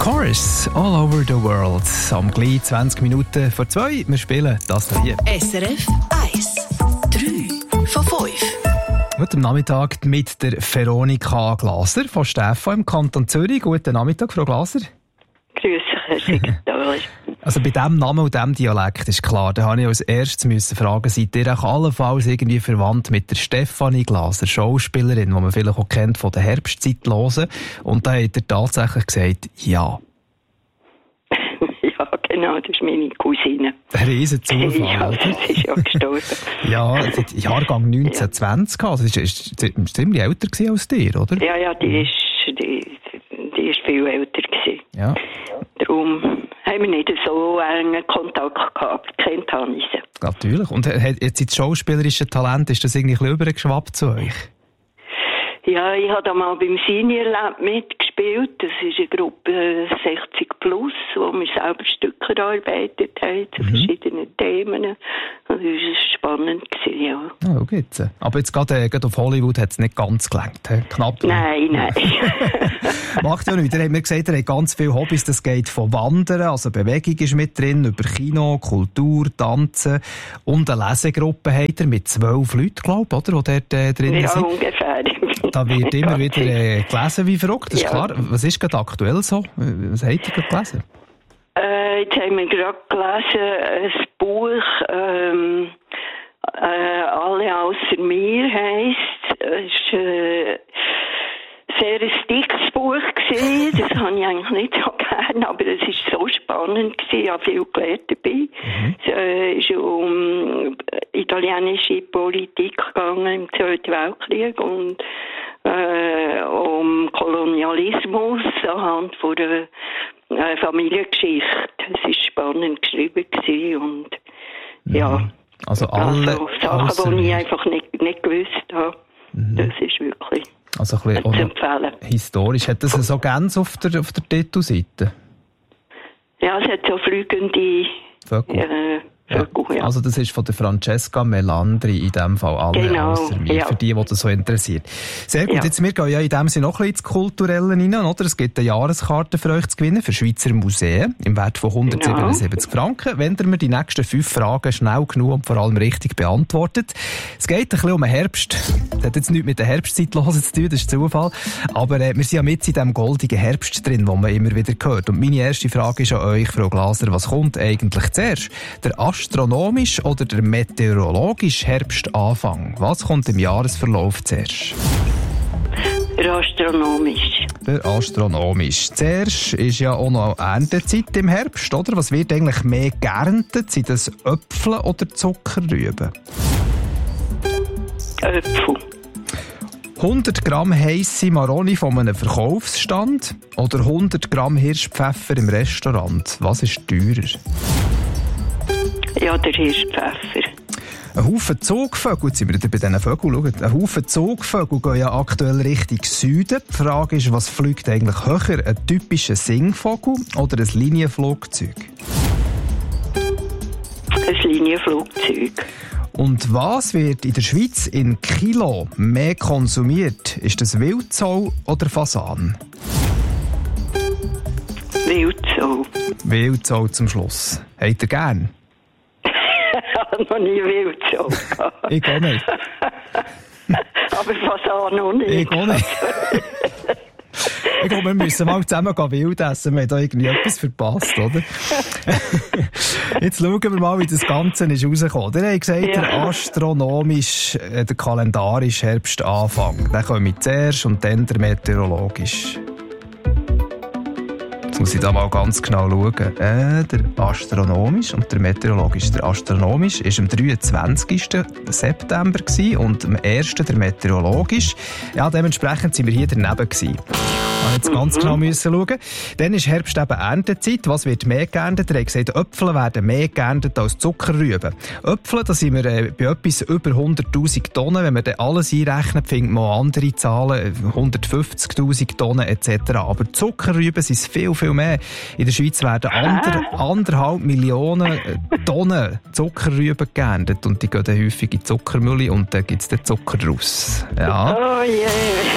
Chorus, All Over the World. Am gleich 20 Minuten vor 2. Wir spielen das hier. SRF 1. 3 von 5. Heute Nachmittag mit der Veronika Glaser von Steffo im Kanton Zürich. Guten Nachmittag, Frau Glaser. Grüß dich, Herr Sekretär. Also bei diesem Namen und diesem Dialekt ist klar, da habe ich als erstes fragen, seid ihr auch allenfalls irgendwie verwandt mit der Stefanie Glaser, Schauspielerin, die man vielleicht auch kennt von der Herbstzeitlosen? Und da hat er tatsächlich gesagt, ja. Ja, genau, das ist meine Cousine. Ein riesen Zufall, ja, oder? Sie ist ja gestorben. Ja, Jahrgang 1920, also sie war ziemlich älter als dir, oder? Ja, die ist viel älter gewesen. Ja. Darum haben wir nicht so engen Kontakt gehabt. Kennt habe ich sie. Natürlich. Und jetzt das schauspielerische Talent, ist das irgendwie übergeschwappt zu euch? Ja, ich habe da mal beim Senior Lab mitgespielt. Das ist eine Gruppe 60 plus, wo wir selber Stücke erarbeitet haben zu verschiedenen Themen. Das war spannend gewesen, ja. Oh, geht's. Aber jetzt gerade auf Hollywood hat es nicht ganz gelangt. Knapp. Nein. Macht ja nichts. Ihr habt mir gesagt, ihr habt ganz viele Hobbys. Das geht von Wandern, also Bewegung ist mit drin, über Kino, Kultur, Tanzen und eine Lesegruppe habt ihr mit 12 Leuten, glaube ich, oder? Die dort drin sind. Ja, ungefähr. Da wird immer wieder gelesen wie verrückt, das ist klar. Was ist gerade aktuell so? Was habt ihr gerade gelesen? Jetzt haben wir gerade gelesen, ein Buch, «Alle ausser mir» heisst. Es ist sehr ein dickes Buch gewesen. Das habe ich eigentlich nicht so gerne, aber es ist so spannend gewesen. Ich habe viel gelernt dabei. Es ist um italienische Politik gegangen im Zweiten Weltkrieg und um Kolonialismus anhand von der Familiengeschichte. Es ist spannend geschrieben gewesen und ja. Also alle Sachen, die ich einfach nicht gewusst habe. Das ist wirklich also ein bisschen zu empfehlen. Historisch. Hat das so ganz auf der Titelseite? Ja, es hat so fliegende Vögel. Ja. Also das ist von der Francesca Melandri in dem Fall alle ausser mir, für die das so interessiert. Sehr gut, jetzt wir gehen ja in dem Sinne noch ein bisschen ins Kulturelle rein, oder? Es gibt eine Jahreskarte für euch zu gewinnen, für Schweizer Museen, im Wert von 177 Franken, wenn ihr mir die nächsten 5 Fragen schnell genug und vor allem richtig beantwortet. Es geht ein bisschen um den Herbst. Das hat jetzt nichts mit der Herbstzeit zu tun, das ist Zufall. Aber wir sind ja mit in diesem goldigen Herbst drin, den man immer wieder hört. Und meine erste Frage ist an euch, Frau Glaser, was kommt eigentlich zuerst? Der astronomisch oder der meteorologische Herbstanfang? Was kommt im Jahresverlauf zuerst? Der astronomisch. Der astronomisch. Zuerst ist ja auch noch Erntezeit im Herbst, oder? Was wird eigentlich mehr geerntet? Sind das Äpfel oder Zuckerrüben? Äpfel. 100 Gramm heisse Maroni von einem Verkaufsstand oder 100 Gramm Hirschpfeffer im Restaurant? Was ist teurer? Ja, der Hirschpfeffer. Ein Haufen Zugvögel, jetzt sind wir bei diesen Vögeln, schaut. Ein Haufen Zugvögel gehen ja aktuell Richtung Süden. Die Frage ist, was fliegt eigentlich höher? Ein typischer Singvogel oder ein Linienflugzeug? Ein Linienflugzeug. Und was wird in der Schweiz in Kilo mehr konsumiert? Ist das Wildsau oder Fasan? Wildsau. Wildsau zum Schluss. Habt ihr gern? Ich habe noch nie Wildsau gehabt. Ich auch nicht. Aber Fasan noch nicht. Ich auch nicht. Ich glaube, wir müssen mal zusammen wild essen. Wir haben da irgendwie etwas verpasst, oder? Jetzt schauen wir mal, wie das Ganze ist rausgekommen. Ihr habt gesagt, der astronomisch, der kalendarisch Herbstanfang. Den kommen wir zuerst und dann der meteorologisch. Jetzt muss ich da mal ganz genau schauen. Der astronomisch und der meteorologisch. Der astronomisch war am 23. September und am 1. der meteorologisch. Ja, dementsprechend sind wir hier daneben gewesen. Ich jetzt ganz genau schauen. Dann ist Herbst eben Erntezeit. Was wird mehr geerntet? Er hat gesagt, Äpfel werden mehr geerntet als Zuckerrüben. Äpfel, da sind wir bei etwas über 100'000 Tonnen. Wenn wir dann alles einrechnen, findet man auch andere Zahlen, 150'000 Tonnen etc. Aber Zuckerrüben sind es viel, viel mehr. In der Schweiz werden 1,5 Millionen Tonnen Zuckerrüben geerntet. Und die gehen dann häufig in die Zuckermühle und dann gibt es den Zucker raus. Ja. Oh je.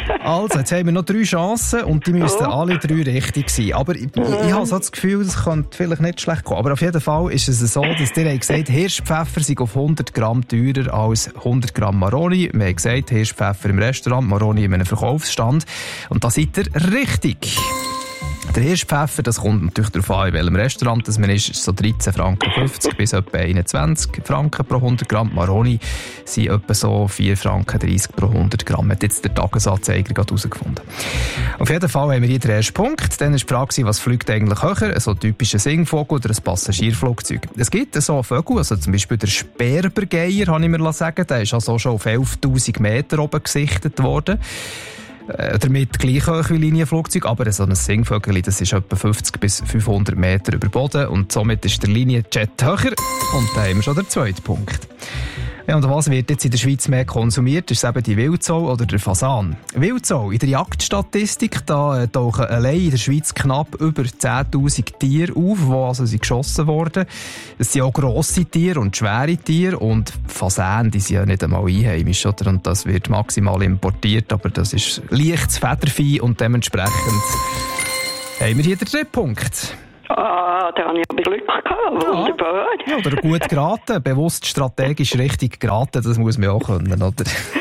Also, jetzt haben wir noch 3 Chancen und die müssten alle 3 richtig sein. Aber ich habe so das Gefühl, das könnte vielleicht nicht schlecht kommen. Aber auf jeden Fall ist es so, dass ihr gesagt habt, Hirschpfeffer sei auf 100 Gramm teurer als 100 Gramm Maroni. Wir haben gesagt, Hirschpfeffer im Restaurant, Maroni in einem Verkaufsstand. Und da seid ihr richtig. Der Hirschpfeffer, das kommt natürlich darauf an, in welchem Restaurant das man ist so 13,50 Franken bis etwa 21 Franken pro 100 Gramm. Maroni sind etwa so 4,30 Franken pro 100 Gramm. Hat jetzt der Tagesanzeiger gerade herausgefunden. Auf jeden Fall haben wir hier den ersten Punkt. Dann war die Frage, was fliegt eigentlich höher? So ein typischer Singvogel oder ein Passagierflugzeug? Es gibt so Vögel, also zum Beispiel der Sperbergeier, habe ich mir sagen. Der ist also schon auf 11'000 Meter oben gesichtet worden. Damit gleich hoch wie Linienflugzeug, aber so ein Singvögel, das ist etwa 50 bis 500 Meter über Boden und somit ist der Linienjet höher. Und da haben wir schon den zweiten Punkt. Ja, und was wird jetzt in der Schweiz mehr konsumiert? Ist es eben die Wildsau oder der Fasan? Wildsau, in der Jagdstatistik, da tauchen allein in der Schweiz knapp über 10'000 Tiere auf, die also sind geschossen wurden. Es sind auch grosse Tiere und schwere Tiere und Fasan, die sind ja nicht einmal einheimisch, oder? Und das wird maximal importiert, aber das ist leichtes Federvieh und dementsprechend haben wir hier den dritten Punkt. Ah, da habe ich aber Glück gehabt. Wunderbar. Ja, oder gut geraten. Bewusst strategisch richtig geraten, das muss man auch können, oder?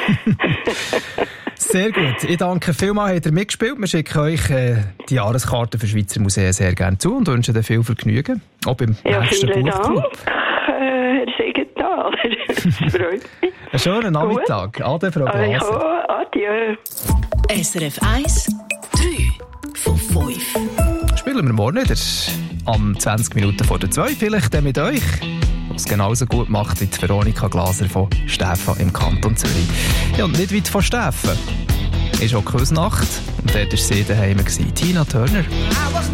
Sehr gut. Ich danke vielmals, habt ihr mitgespielt. Wir schicken euch die Jahreskarte für Schweizer Museen sehr gerne zu und wünschen dir viel Vergnügen. Auch beim nächsten Buchclub. Herr Siegenthaler. Das freut mich. Einen schönen Nachmittag. Ade, Frau Glaser. Adieu. SRF 1, 3 von 5. Spielen wir morgen wieder. Am 20 Minuten vor der 2 vielleicht dann mit euch. Was genauso gut macht wie die Veronika Glaser von Stäfa im Kanton Zürich. Ja, und nicht weit von Stäfa ist auch Küsnacht. Und dort war sie daheim, Tina Turner.